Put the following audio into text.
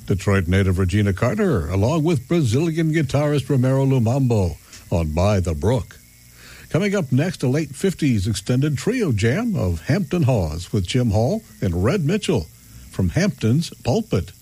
Detroit native Regina Carter, along with Brazilian guitarist Romero Lumambo on By the Brook. Coming up next, a late 50s extended trio jam of Hampton Hawes with Jim Hall and Red Mitchell from Hampton's Pulpit.